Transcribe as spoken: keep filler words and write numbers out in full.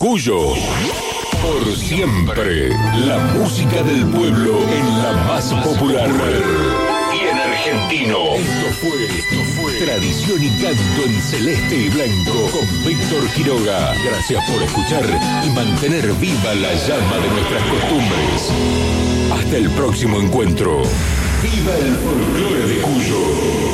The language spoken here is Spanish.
Cuyo. Por siempre, la música del pueblo en la más popular. Bien argentino. Esto fue, esto fue Tradición y Canto en Celeste y Blanco con Víctor Quiroga. Gracias por escuchar y mantener viva la llama de nuestras costumbres. Hasta el próximo encuentro. ¡Viva el folclore de Cuyo!